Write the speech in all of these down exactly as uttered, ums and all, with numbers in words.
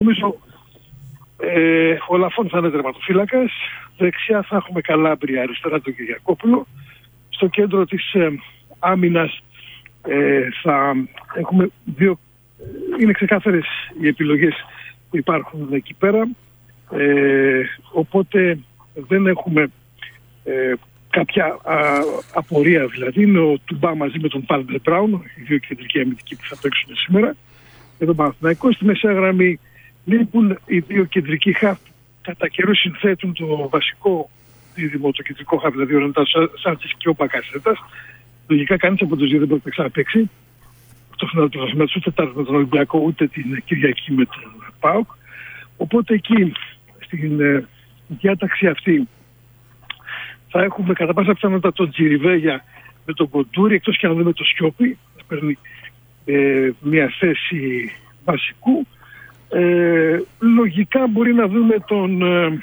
Νομίζω ε, ο Λαφών θα είναι τερματοφύλακας, δεξιά θα έχουμε Καλάμπρια, αριστερά τον Κυριακόπουλο. Στο κέντρο της ε, άμυνας ε, θα έχουμε δύο, είναι ξεκάθαρες οι επιλογές που υπάρχουν εκεί πέρα, ε, οπότε δεν έχουμε ε, κάποια α, απορία, δηλαδή είναι ο Τουμπά μαζί με τον Πάλμερ Μπράουν, οι δύο κεντρικοί αμυντικοί που θα παίξουν σήμερα για τον Παναθηναϊκό. Στη μεσαία γραμμή λείπουν οι δύο κεντρικοί χαφ που κατά καιρό συνθέτουν το βασικό δίδυμο, το κεντρικό χαφ, δηλαδή ο Ρενάτο Σάντσες και ο Μπακασέτας. Λογικά κανείς από τους δύο δεν μπορεί να ξαναπαίξει το φινάλ του πρωταθλήματος, ούτε Τετάρτη με τον Ολυμπιακό, ούτε την Κυριακή με τον ΠΑΟΚ. Οπότε εκεί στην ε, διάταξη αυτή θα έχουμε κατά πάσα πιθανότητα τον Τζιριβέγια με τον Κοντούρη, εκτός και αν δούμε το Σιώπη, θα παίρνει ε, μια θέση βασικού. Ε, λογικά μπορεί να δούμε τον ε,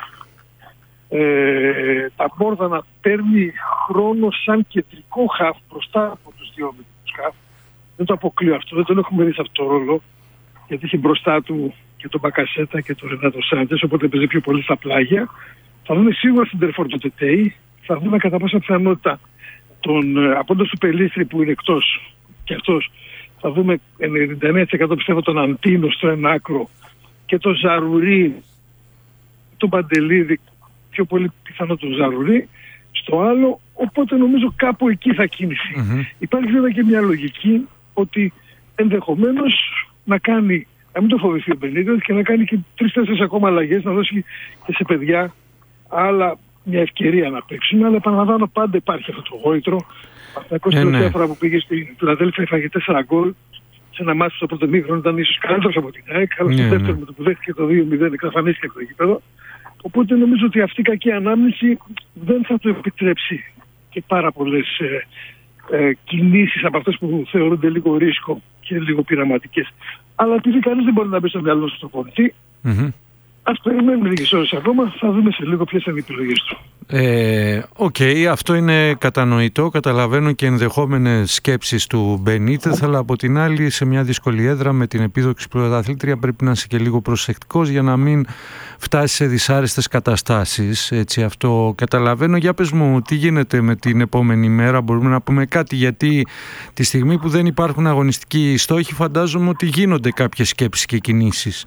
ε, τα Μπόρδα να παίρνει χρόνο σαν κεντρικό χαφ μπροστά από τους δύο αμυντικούς χαφ. Δεν το αποκλείω αυτό, δεν τον έχουμε δει σε αυτό το ρόλο, γιατί είχε μπροστά του και τον Μπακασέτα και τον Ρενάτο Σάντσες, οπότε παίζει πιο πολύ στα πλάγια. Θα δούμε σίγουρα στην Τερφόρ το Τετέι, θα δούμε κατά πάσα πιθανότητα τον απόντος του Πελίστρη που είναι εκτός και αυτός. Θα δούμε ενενήντα εννέα τοις εκατό πιστεύω τον Αντίνο στο ένα άκρο και τον Ζαρουρί, τον Παντελίδη, πιο πολύ πιθανό τον Ζαρουρί στο άλλο, οπότε νομίζω κάπου εκεί θα κίνηση. Mm-hmm. Υπάρχει βέβαια και μια λογική ότι ενδεχομένως να κάνει, να μην το φοβηθεί ο Μπενίτες και να κάνει και τρεις-τέσσερις ακόμα αλλαγές, να δώσει και σε παιδιά άλλα μια ευκαιρία να παίξουν, αλλά επαναλαμβάνω πάντα υπάρχει αυτό το γόητρο. Αυτά την τελευταία φορά που πήγε στη Φιλαδέλφια έφαγε τέσσερα γκολ σε ένα μάτι στο πρώτο μήχρονο, ήταν ίσως καλύτερος από την ΑΕΚ, αλλά στο δεύτερο με το που δέχτηκε το δύο μηδέν εξαφανίστηκε από το γήπεδο. Οπότε νομίζω ότι αυτή η κακή ανάμνηση δεν θα του επιτρέψει και πάρα πολλές ε, ε, κινήσεις από αυτές που θεωρούνται λίγο ρίσκο και λίγο πειραματικές. Αλλά επειδή κανείς δεν μπορεί να μπει στο μυαλό του προπονητή, mm-hmm. ας περιμένουμε λίγες ώρες ακόμα, θα δούμε σε λίγο ποιες είναι οι επιλογές του. Ε, Οκ, okay, αυτό είναι κατανοητό, καταλαβαίνω και ενδεχόμενες σκέψεις του Μπενίτεθ, αλλά από την άλλη σε μια δύσκολη έδρα με την επίδοξη πρωταθλήτρια πρέπει να είσαι και λίγο προσεκτικός για να μην φτάσει σε δυσάρεστες καταστάσεις, έτσι αυτό καταλαβαίνω. Για πες μου, τι γίνεται με την επόμενη μέρα, μπορούμε να πούμε κάτι, γιατί τη στιγμή που δεν υπάρχουν αγωνιστικοί στόχοι φαντάζομαι ότι γίνονται κάποιες σκέψεις και κινήσεις.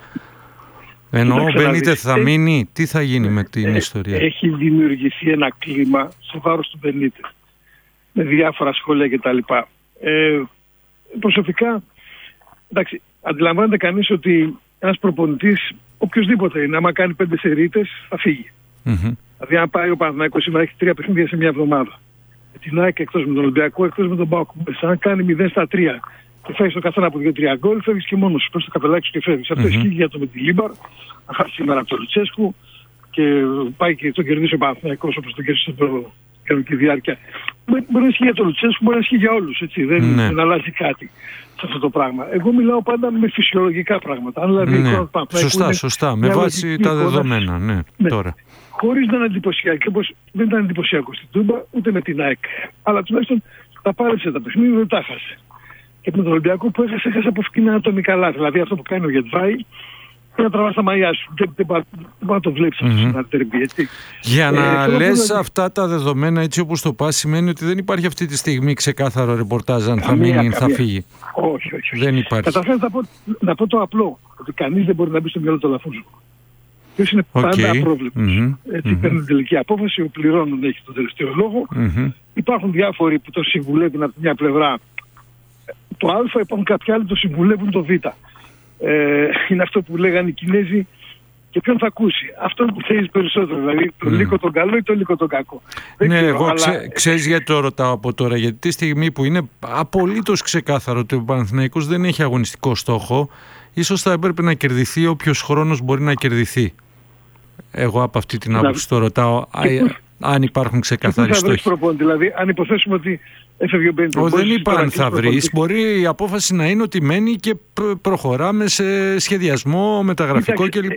Ενώ ο Μπενίτεθ θα μείνει, τι θα γίνει με την ε, ιστορία? Έχει δημιουργηθεί ένα κλίμα σε βάρος του Μπενίτεθ με διάφορα σχόλια κτλ. Ε, προσωπικά, εντάξει, αντιλαμβάνεται κανείς ότι ένας προπονητής, οποιοσδήποτε είναι, άμα κάνει πέντε σερίτες θα φύγει. Mm-hmm. Δηλαδή αν πάει ο Παναθηναϊκός σήμερα έχει τρία παιχνίδια σε μια εβδομάδα. Με την ΑΕΚ εκτός με τον Ολυμπιακό, εκτός με τον ΠΑΟΚ, αν κάνει μηδέν στα τρία και φεύγεις το καθένα από δύο τρία γκολ, φεύγεις και μόνος σου, πες το καπελάκι σου και φεύγεις. Mm-hmm. Αυτό ισχύει για το με τη Λίμπαρ, αν χάσει σήμερα από τον Λουτσέσκου και πάει και τον κερδίσει ο Παναθηναϊκός όπως τον κέρδισε στην κανονική διάρκεια. Μπορεί να ισχύει για τον Λουτσέσκου, μπορεί να ισχύει για όλους, έτσι, δεν, mm-hmm. δεν αλλάζει κάτι σε αυτό το πράγμα. Εγώ μιλάω πάντα με φυσιολογικά πράγματα. Αν δηλαδή mm-hmm. σωστά, είναι σωστά, με βάση τα δεδομένα, ναι, ναι. τώρα. Χωρίς να είναι εντυπωσιακό, όπως δεν ήταν εντυπωσιακό στην Τούμπα, ούτε με την ΑΕΚ. Αλλά τουλάχιστον τα πάρεψε τα παιχνίδια, δεν τα χάσε. Και με τον Ολυμπιακό που έχασε, έχασε από φκινά ατομικά λάθη. Δηλαδή αυτό που κάνει ο Γετβάη, να τραβάς τα μαλλιά σου. Δεν, δεν, δεν μπορεί να το βλέπεις αυτό σε ένα τερμπι, έτσι. Για ε, να λες δηλαδή αυτά τα δεδομένα έτσι όπως το πας, σημαίνει ότι δεν υπάρχει αυτή τη στιγμή ξεκάθαρο ρεπορτάζ αν θα μείνει ή θα φύγει. Όχι, όχι, όχι. Δεν υπάρχει. Καταρχάς να πω, να πω το απλό, ότι κανείς δεν μπορεί να μπει στο μυαλό του Λαφούζου. Ποιος είναι okay. πάντα απρόβλεπτος. Mm-hmm. Έτσι, mm-hmm. παίρνει την τελική απόφαση, ο πληρώνων έχει τον τελευταίο λόγο. Mm-hmm. Υπάρχουν διάφοροι που το συμβουλεύουν από μια πλευρά το Α, υπάρχουν κάποιοι άλλοι που το συμβουλεύουν το Β. Ε, είναι αυτό που λέγανε οι Κινέζοι, και ποιον θα ακούσει. Αυτό που θέλεις περισσότερο, δηλαδή το mm. λύκο τον καλό ή το λύκο τον κακό. Ναι, ξέρω, εγώ αλλά... ξέ, ξέρεις γιατί το ρωτάω από τώρα, γιατί τη στιγμή που είναι απολύτως ξεκάθαρο ότι ο Παναθηναϊκός δεν έχει αγωνιστικό στόχο, ίσως θα έπρεπε να κερδιθεί όποιος χρόνος μπορεί να κερδιθεί. Εγώ από αυτή την άποψη το ρωτάω, και αν υπάρχουν ξεκαθαροί στόχοι. Δηλαδή, αν υποθέσουμε ότι έφευγε ο Μπενίτεθ. Δεν είπα αν θα βρεις. Μπορεί η απόφαση να είναι ότι μένει και προχωράμε σε σχεδιασμό, μεταγραφικό κλπ.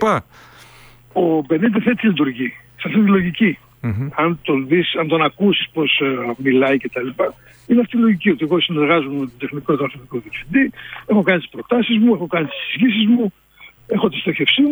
Ο Μπενίτεθ έτσι λειτουργεί. Σε αυτή τη λογική. Mm-hmm. Αν τον δεις, αν τον ακούσεις πώς uh, μιλάει κτλ. Είναι αυτή η λογική ότι εγώ συνεργάζομαι με τον τεχνικό και τον αθλητικό διευθυντή, έχω κάνει τις προτάσεις μου, έχω κάνει τις συζητήσεις μου, έχω τη στοχευσή μου